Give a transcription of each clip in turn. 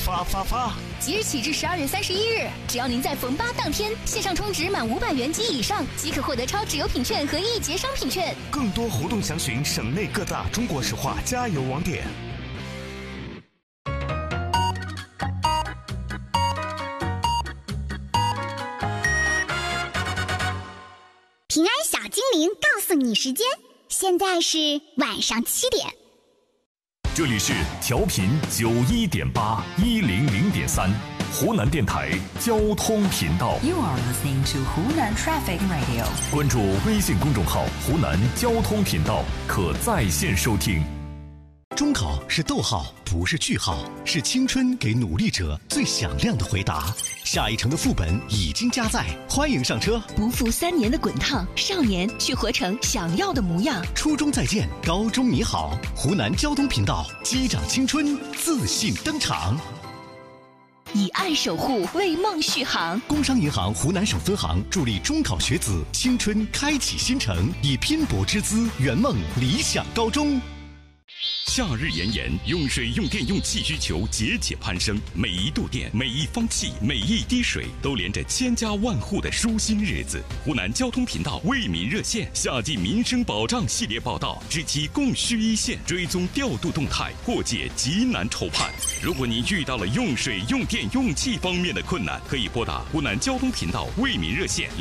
发！ 即日起至12月31日，只要您在逢8当天线上充值满500元及以上，即可获得超值邮品券和1节商品券。 更多活动详询省内各大中国石化加油网点。 平安小精灵告诉你时间，现在是晚上7点。 这里是调频91.8 100.3，湖南电台交通频道。 You are listening to Hunan Traffic Radio。 关注微信公众号“湖南交通频道”，可在线收听。 中考是逗号，不是句号，是青春给努力者最响亮的回答。下一城的副本已经加载，欢迎上车。 不负3年的滚烫，少年去活成想要的模样。 初中再见，高中你好。湖南交通频道，击掌青春，自信登场。 以爱守护，为梦续航。 工商银行湖南省分行助力中考学子青春开启新程，以拼搏之姿圆梦理想高中。 夏日炎炎，用水、用电、用气需求节节攀升，每一度电、每一方气、每一滴水，都连着千家万户的舒心日子。湖南交通频道为民热线夏季民生保障系列报道，知其供需一线，追踪调度动态，破解急难愁盼。如果你遇到了用水、用电、用气方面的困难，可以拨打湖南交通频道为民热线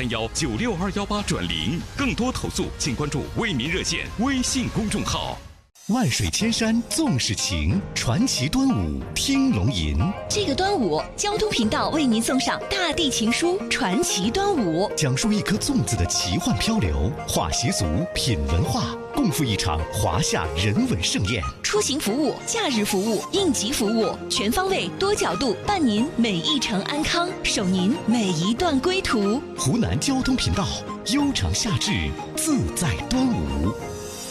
0731962218转0。更多投诉，请关注为民热线微信公众号。 万水千山纵是情，传奇端午听龙吟。 这个端午，交通频道为您送上大地情书《传奇端午》， 讲述一颗粽子的奇幻漂流，话习俗，品文化，共赴一场华夏人文盛宴。 出行服务、假日服务、应急服务，全方位、多角度伴您每一程安康，守您每一段归途。 湖南交通频道，悠长夏至，自在端午。